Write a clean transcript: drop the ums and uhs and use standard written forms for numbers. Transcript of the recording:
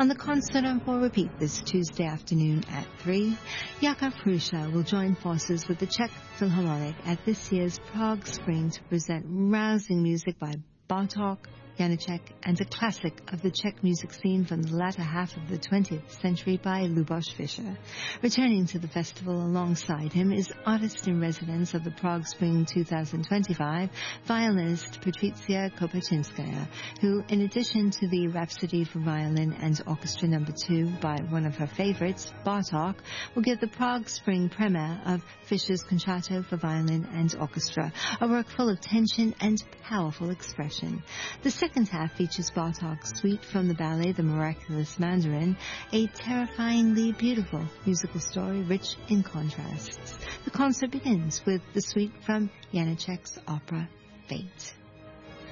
On the concert on for repeat this Tuesday afternoon at 3, Jakub Hrusa will join forces with the Czech Philharmonic at this year's Prague Spring to present rousing music by Bartók, Janacek, and a classic of the Czech music scene from the latter half of the 20th century by Luboš Fischer. Returning to the festival alongside him is artist-in-residence of the Prague Spring 2025, violinist Patricia Kopachinskaya, who, in addition to the Rhapsody for Violin and Orchestra No. 2 by one of her favorites, Bartók, will give the Prague Spring premiere of Fischer's Concerto for Violin and Orchestra, a work full of tension and powerful expression. The second half features Bartók's suite from the ballet The Miraculous Mandarin, a terrifyingly beautiful musical story rich in contrasts. The concert begins with the suite from Janacek's opera Fate.